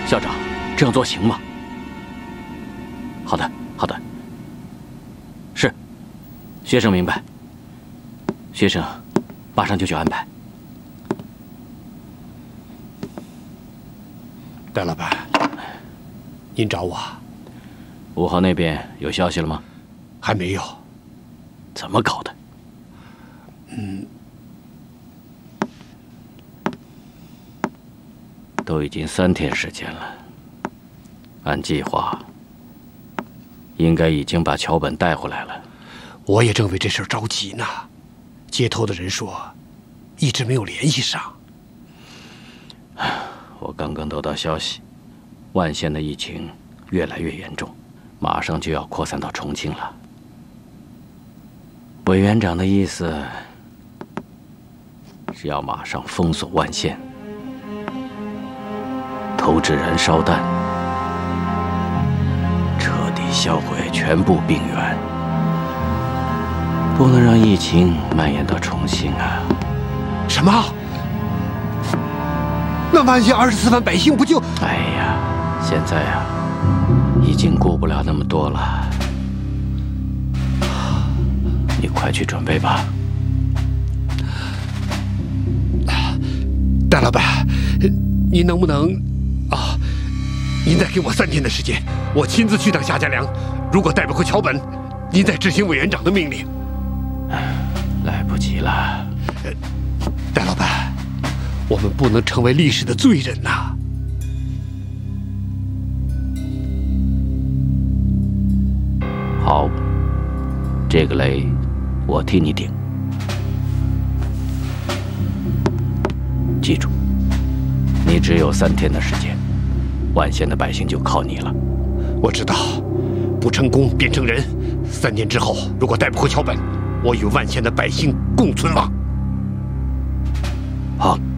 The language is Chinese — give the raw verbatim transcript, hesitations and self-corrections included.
校长，这样做行吗？好的，好的。是，学生明白。学生马上就去安排。 戴老板，您找我？ 五号那边有消息了吗？ 还没有。 怎么搞的？ 嗯， 都已经三天时间了，按计划应该已经把桥本带回来了。 我也正为这事儿着急呢。接头的人说，一直没有联系上。 我刚刚得到消息，万县的疫情越来越严重，马上就要扩散到重庆了。委员长的意思是要马上封锁万县，投掷燃烧弹，彻底销毁全部病源，不能让疫情蔓延到重庆啊！ 什么？那万县二十四万百姓不就…… 哎呀，现在呀、啊，已经顾不了那么多了。你快去准备吧。 戴老板，您能不能啊？您再给我三天的时间，我亲自去趟夏家梁。如果带不回桥本，您再执行委员长的命令。 来不及了， 戴老板，我们不能成为历史的罪人呐！ 好，这个雷我替你顶。记住，你只有三天的时间，万县的百姓就靠你了。 我知道，不成功变成人。三年之后，如果带不回桥本，我与万县的百姓共存亡。 好。